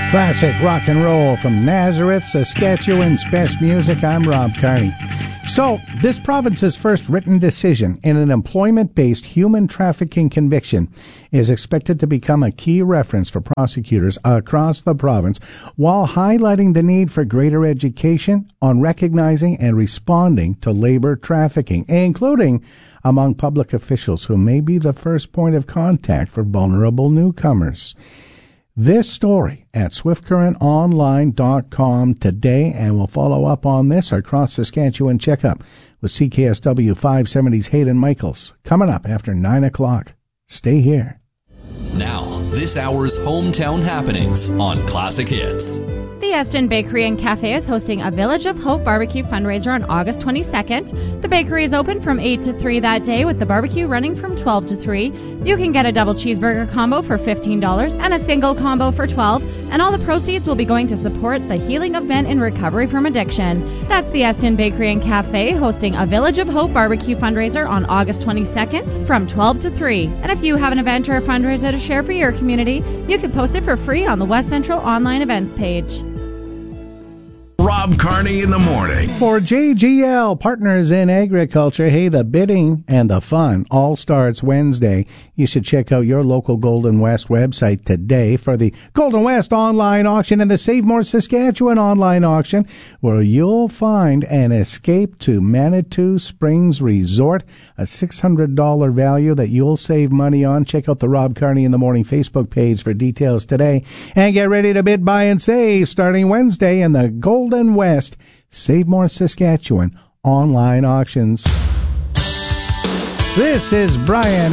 Classic rock and roll from Nazareth, Saskatchewan's best music. I'm Rob Carney. So, this province's first written decision in an employment-based human trafficking conviction is expected to become a key reference for prosecutors across the province, while highlighting the need for greater education on recognizing and responding to labor trafficking, including among public officials who may be the first point of contact for vulnerable newcomers. This story at swiftcurrentonline.com today, and we'll follow up on this, our Cross Saskatchewan checkup with CKSW 570's Hayden Michaels, coming up after 9 o'clock. Stay here. Now, this hour's hometown happenings on Classic Hits. The Eston Bakery and Cafe is hosting a Village of Hope barbecue fundraiser on August 22nd. The bakery is open from 8 to 3 that day, with the barbecue running from 12 to 3. You can get a double cheeseburger combo for $15 and a single combo for $12, and all the proceeds will be going to support the healing of men in recovery from addiction. That's the Eston Bakery and Cafe hosting a Village of Hope barbecue fundraiser on August 22nd from 12 to 3. And if you have an event or a fundraiser to share for your community, you can post it for free on the West Central online events page. Rob Carney in the morning. For JGL Partners in Agriculture, hey, the bidding and the fun all starts Wednesday. You should check out your local Golden West website today for the Golden West online auction and the Save More Saskatchewan online auction, where you'll find an escape to Manitou Springs Resort, a $600 value that you'll save money on. Check out the Rob Carney in the Morning Facebook page for details today. And get ready to bid, buy, and save starting Wednesday in the Golden West Save More Saskatchewan online auctions. This is Brian